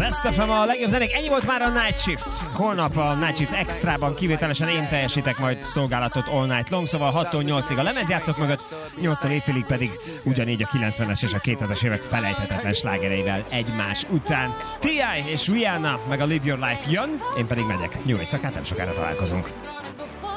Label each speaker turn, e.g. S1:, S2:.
S1: Best of a legjobb zenék. Ennyi volt már a Night Shift. Holnap a Night Shift Extrában kivételesen én teljesítek majd szolgálatot all night long, szóval 6-tól 8-ig a lemezjátszók mögött, 8-tól éjfélig pedig ugyanígy a 90-es és a 2000-es évek felejthetetlen slágereivel egymás után. T.I. és Rihanna meg a Live Your Life jön, én pedig megyek. Jó éjszakát, nem sokára találkozunk.